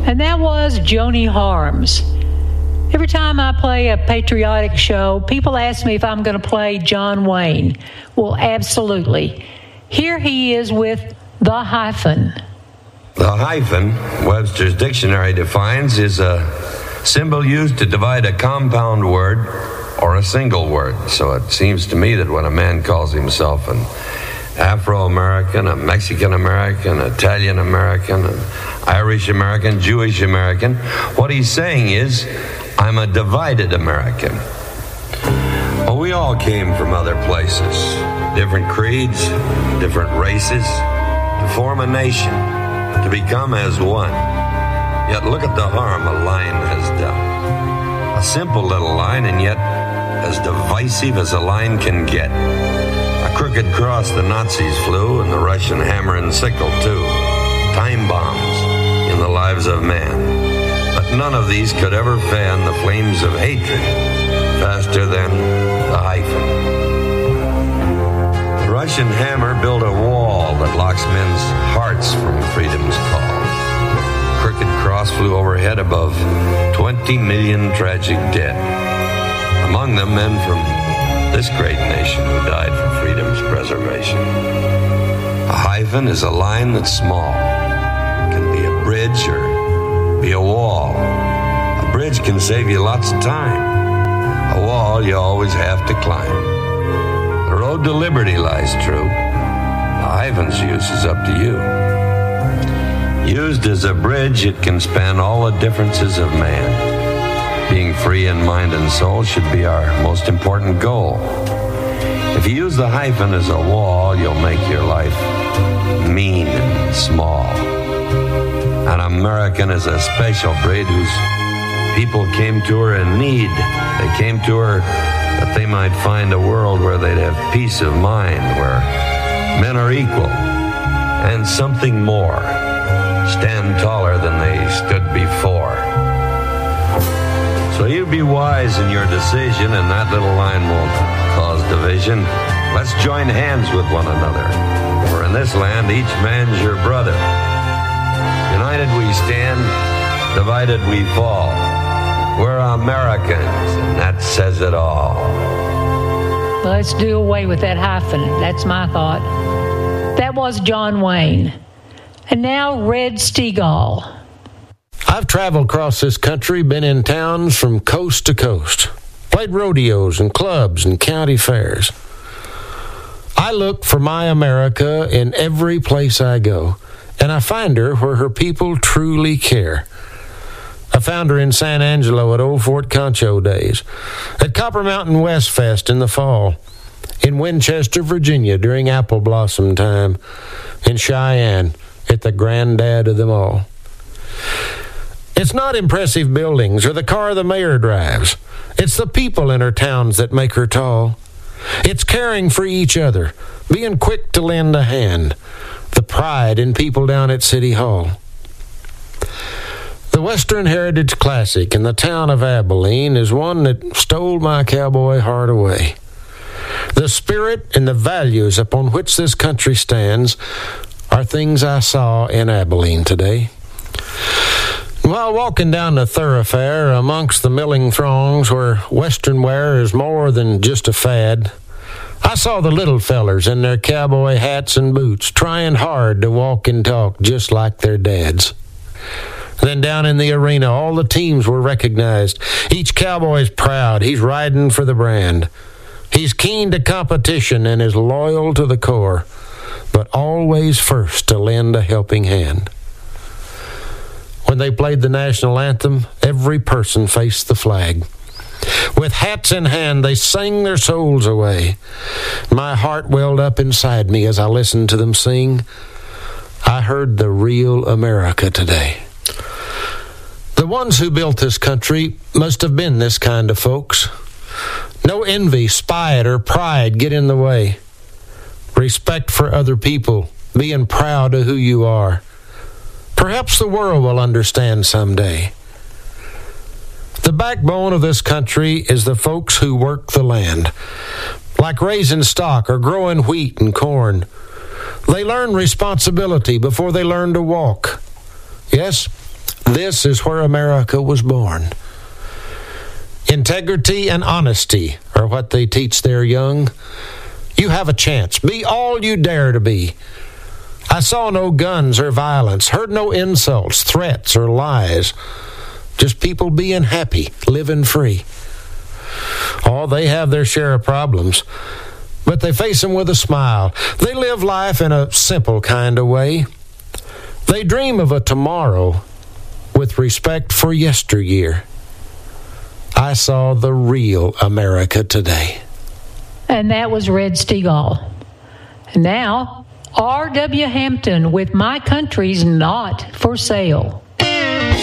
And that was Joni Harms. Every time I play a patriotic show, people ask me if I'm going to play John Wayne. Well, absolutely. Here he is with the hyphen. The hyphen, Webster's dictionary defines, is a symbol used to divide a compound word or a single word. So it seems to me that when a man calls himself an Afro-American, a Mexican-American, Italian-American, an Irish-American, Jewish-American, what he's saying is, I'm a divided American. Well, we all came from other places, different creeds, different races, to form a nation, to become as one. Yet look at the harm a line has done. A simple little line, and yet as divisive as a line can get. A crooked cross the Nazis flew, and the Russian hammer and sickle too. Time bombs in the lives of man. But none of these could ever fan the flames of hatred faster than the hyphen. The Russian hammer built a wall that locks men's hearts from freedom's call. The crooked cross flew overhead above 20 million tragic dead. Among them, men from this great nation who died for freedom's preservation. A hyphen is a line that's small. It can be a bridge or be a wall. A bridge can save you lots of time. A wall you always have to climb. The road to liberty lies true. The hyphen's use is up to you. Used as a bridge, it can span all the differences of man. Being free in mind and soul should be our most important goal. If you use the hyphen as a wall, you'll make your life mean and small. An American is a special breed whose people came to her in need. They came to her that they might find a world where they'd have peace of mind, where men are equal, and something more, stand taller than they stood before. So you be wise in your decision, and that little line won't cause division. Let's join hands with one another, for in this land each man's your brother. United we stand, divided we fall. We're Americans, and that says it all. Let's do away with that hyphen. That's my thought. That was John Wayne. And now Red Steagall. I've traveled across this country, been in towns from coast to coast, played rodeos and clubs and county fairs. I look for my America in every place I go, and I find her where her people truly care. I found her in San Angelo at Old Fort Concho days, at Copper Mountain West Fest in the fall, in Winchester, Virginia during apple blossom time, in Cheyenne at the granddad of them all. It's not impressive buildings or the car the mayor drives. It's the people in her towns that make her tall. It's caring for each other, being quick to lend a hand, the pride in people down at City Hall. The Western Heritage Classic in the town of Abilene is one that stole my cowboy heart away. The spirit and the values upon which this country stands are things I saw in Abilene today. While walking down the thoroughfare amongst the milling throngs where Western wear is more than just a fad, I saw the little fellers in their cowboy hats and boots trying hard to walk and talk just like their dads. Then down in the arena, all the teams were recognized. Each cowboy's proud. He's riding for the brand. He's keen to competition and is loyal to the core, but always first to lend a helping hand. When they played the national anthem, every person faced the flag. With hats in hand, they sang their souls away. My heart welled up inside me as I listened to them sing. I heard the real America today. The ones who built this country must have been this kind of folks. No envy, spite, or pride get in the way. Respect for other people, being proud of who you are. Perhaps the world will understand someday. The backbone of this country is the folks who work the land. Like raising stock or growing wheat and corn. They learn responsibility before they learn to walk. Yes, This is where America was born. Integrity and honesty are what they teach their young. You have a chance. Be all you dare to be. I saw no guns or violence, heard no insults, threats, or lies. Just people being happy, living free. Oh, they have their share of problems, but they face them with a smile. They live life in a simple kind of way. They dream of a tomorrow with respect for yesteryear. I saw the real America today. And that was Red Stegall. Now, R.W. Hampton with My Country's Not for Sale.